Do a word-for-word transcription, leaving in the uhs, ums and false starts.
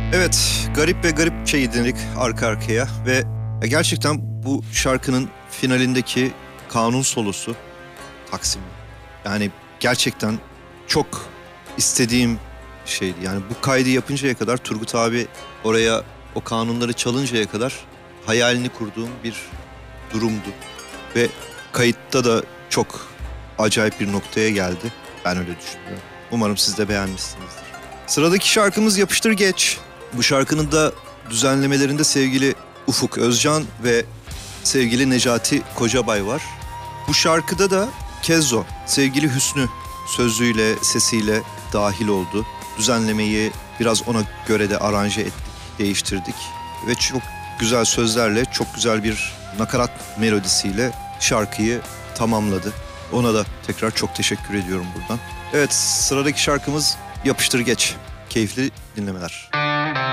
Evet, garip ve garip şey dinledik arka arkaya ve gerçekten bu şarkının finalindeki kanun solosu Taksim. Yani gerçekten çok istediğim şeydi. Yani bu kaydı yapıncaya kadar Turgut abi oraya o kanunları çalıncaya kadar hayalini kurduğum bir durumdu. Ve kayıtta da çok acayip bir noktaya geldi. Ben öyle düşünüyorum. Umarım siz de beğenmişsinizdir. Sıradaki şarkımız Yapıştır Geç. Bu şarkının da düzenlemelerinde sevgili Ufuk Özcan ve sevgili Necati Kocabay var. Bu şarkıda da Kezo, sevgili Hüsnü sözlüğüyle, sesiyle dahil oldu. Düzenlemeyi biraz ona göre de aranje ettik, değiştirdik. Ve çok güzel sözlerle, çok güzel bir nakarat melodisiyle şarkıyı tamamladı. Ona da tekrar çok teşekkür ediyorum buradan. Evet, sıradaki şarkımız Yapıştır Geç. Keyifli dinlemeler.